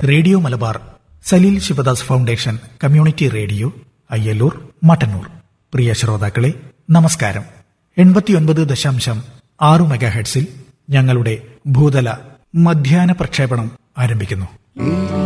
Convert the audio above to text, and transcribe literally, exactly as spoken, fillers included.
Radio Malabar Saleel Sivadas foundation community radio Ayyallur Mattannur. പ്രിയ ശ്രോതാക്കളെ നമസ്കാരം. എൺപത്തിയൊൻപത് ദശാംശം ആറ് മെഗാഹെർട്സിൽ ഞങ്ങളുടെ ഭൂതല മധ്യാഹ്ന പ്രക്ഷേപണം ആരംഭിക്കുന്നു.